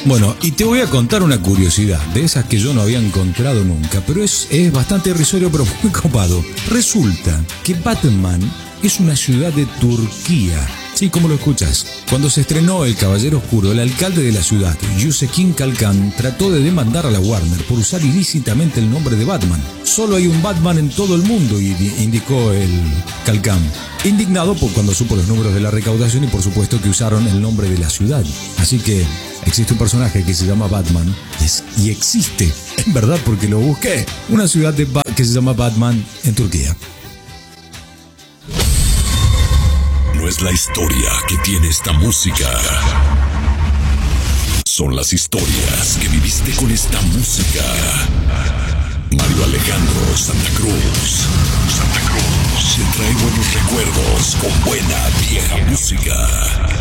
Bueno, y te voy a contar una curiosidad, de esas que yo no había encontrado nunca, pero es bastante irrisorio, pero muy copado. Resulta que Batman es una ciudad de Turquía. Sí, como lo escuchas. Cuando se estrenó El Caballero Oscuro, el alcalde de la ciudad, Yusekin Kalkan, trató de demandar a la Warner por usar ilícitamente el nombre de Batman. Solo hay un Batman en todo el mundo, indicó el Kalkan, indignado por cuando supo los números de la recaudación y por supuesto que usaron el nombre de la ciudad. Así que existe un personaje que se llama Batman y existe, en verdad porque lo busqué, una ciudad que se llama Batman en Turquía. No es la historia que tiene esta música. Son las historias que viviste con esta música. Mario Alejandro Santa Cruz. Te trae buenos recuerdos con buena vieja música.